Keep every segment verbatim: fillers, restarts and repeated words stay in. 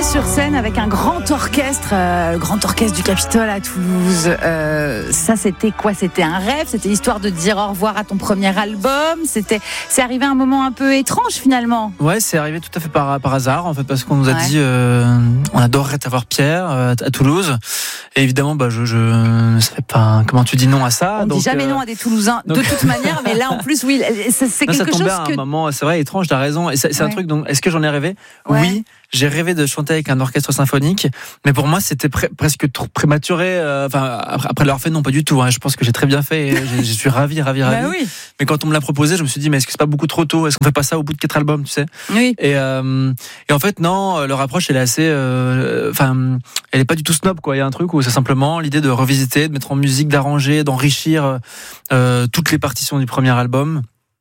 sur scène avec un grand orchestre, euh, le grand orchestre du Capitole à Toulouse. Euh, ça, c'était quoi ? C'était un rêve ? C'était l'histoire de dire au revoir à ton premier album ? C'était, c'est arrivé à un moment un peu étrange finalement. Ouais, c'est arrivé tout à fait par, par hasard en fait, parce qu'on nous a Ouais. dit euh, on adorerait t'avoir Pierre euh, à Toulouse. Et évidemment, bah je, je ne savais pas comment tu dis non à ça. On ne donc, dit jamais euh, non à des Toulousains donc... de toute manière, mais là en plus, oui, c'est, c'est non, quelque ça tombait chose à un que. moment, c'est vrai, étrange. T'as raison. Et c'est, c'est Ouais. un truc. Donc, est-ce que j'en ai rêvé ? Ouais. Oui. J'ai rêvé de chanter avec un orchestre symphonique, mais pour moi c'était pré- presque trop prématuré. Euh, enfin, après, après l'avoir fait, non, pas du tout. Hein. Je pense que j'ai très bien fait. Et je, je suis ravi, ravi, ravi. Bah oui. Mais quand on me l'a proposé, je me suis dit, mais est-ce que c'est pas beaucoup trop tôt ? Est-ce qu'on fait pas ça au bout de quatre albums, tu sais ? Oui. Et, euh, et en fait, non, leur approche, elle est assez, euh, enfin, elle est pas du tout snob, quoi. Il y a un truc où c'est simplement l'idée de revisiter, de mettre en musique, d'arranger, d'enrichir euh, toutes les partitions du premier album.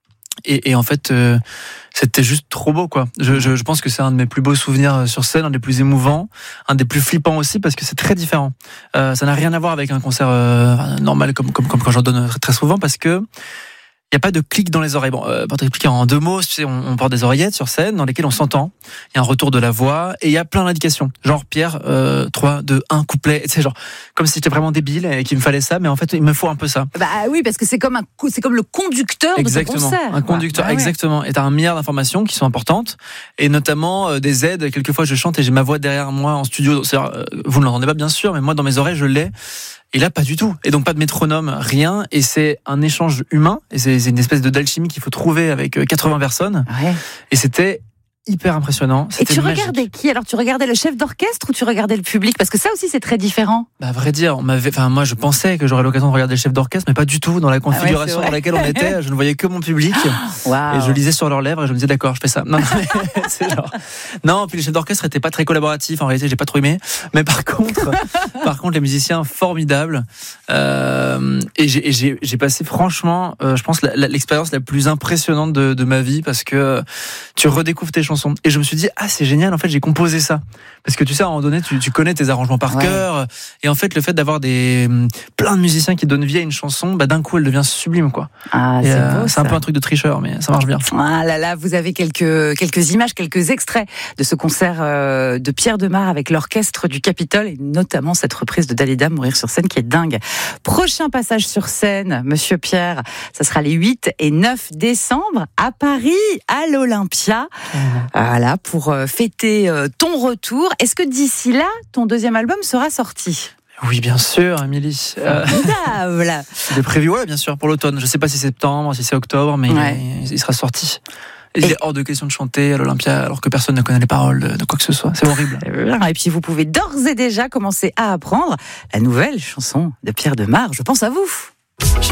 Et, et en fait, euh, c'était juste trop beau, quoi. Je, je, je pense que c'est un de mes plus beaux souvenirs sur scène, un des plus émouvants, un des plus flippants aussi, parce que c'est très différent. Euh, ça n'a rien à voir avec un concert euh, normal, comme, comme, comme quand j'en donne très, très souvent, parce que il n'y a pas de clic dans les oreilles. Bon, euh, pour t'expliquer en deux mots, tu sais, on, on porte des oreillettes sur scène dans lesquelles on s'entend. Il y a un retour de la voix et il y a plein d'indications. Genre, Pierre, euh, trois, deux, un, couplet. Tu sais, genre, comme si j'étais vraiment débile et qu'il me fallait ça, mais en fait, il me faut un peu ça. Bah oui, parce que c'est comme un, c'est comme le conducteur Exactement, de ce concert. un conducteur, bah, ouais. exactement. Et t'as un milliard d'informations qui sont importantes, et notamment euh, des aides. Quelquefois, je chante et j'ai ma voix derrière moi en studio. C'est, euh, vous ne l'entendez pas, bien sûr, mais moi, dans mes oreilles, je l'ai. Et là, pas du tout. Et donc, pas de métronome, rien. Et c'est un échange humain. Et c'est, c'est une espèce de d'alchimie qu'il faut trouver avec quatre-vingts personnes. Ouais. Et c'était hyper impressionnant. Et C'était tu magique. regardais qui ? Alors, tu regardais le chef d'orchestre ou tu regardais le public ? Parce que ça aussi, c'est très différent. Bah, à vrai dire, on m'avait, enfin, moi, je pensais que j'aurais l'occasion de regarder le chef d'orchestre, mais pas du tout. Dans la configuration Ah ouais, dans laquelle on était, je ne voyais que mon public. Waouh. Et je lisais sur leurs lèvres et je me disais, d'accord, je fais ça. Non, non, mais c'est genre... non, puis les chefs d'orchestre n'étaient pas très collaboratifs. En réalité, j'ai pas trop aimé. Mais par contre, par contre, les musiciens formidables. Euh, et j'ai, et j'ai, j'ai passé franchement, euh, je pense, la, la, l'expérience la plus impressionnante de, de ma vie, parce que euh, tu redécouvres tes chansons. Et je me suis dit, ah, c'est génial, en fait, j'ai composé ça. Parce que tu sais, à un moment donné, tu, tu connais tes arrangements par Ouais. cœur. Et en fait, le fait d'avoir des, plein de musiciens qui donnent vie à une chanson, bah, d'un coup, elle devient sublime, quoi. Ah, Et, c'est euh, beau, c'est un ça. peu un truc de tricheur, mais ça marche bien. Ah là là, vous avez quelques, quelques images, quelques extraits de ce concert euh, de Pierre Demar avec l'orchestre du Capitole, et notamment cette reprise de Dalida, Mourir sur scène, qui est dingue. Prochain passage sur scène, Monsieur Pierre, ça sera les huit et neuf décembre à Paris, à l'Olympia. Mmh. Voilà, pour euh, fêter euh, ton retour. Est-ce que d'ici là, ton deuxième album sera sorti ? Oui, bien sûr, Amélie. Euh, Formidable. il est prévu, ouais, bien sûr, pour l'automne. Je sais pas si c'est septembre, si c'est octobre, mais Ouais. il, il sera sorti. Il Et- est hors de question de chanter à l'Olympia alors que personne ne connaît les paroles de, de quoi que ce soit. C'est horrible. Et puis vous pouvez d'ores et déjà commencer à apprendre la nouvelle chanson de Pierre Demar. Je pense à vous.